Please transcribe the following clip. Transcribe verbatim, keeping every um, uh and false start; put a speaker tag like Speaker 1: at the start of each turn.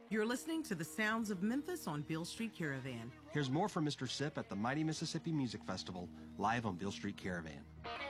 Speaker 1: You're listening to the sounds of Memphis on Beale Street Caravan.
Speaker 2: Here's more from Mister Sipp at the Mighty Mississippi Music Festival, live on Beale Street Caravan.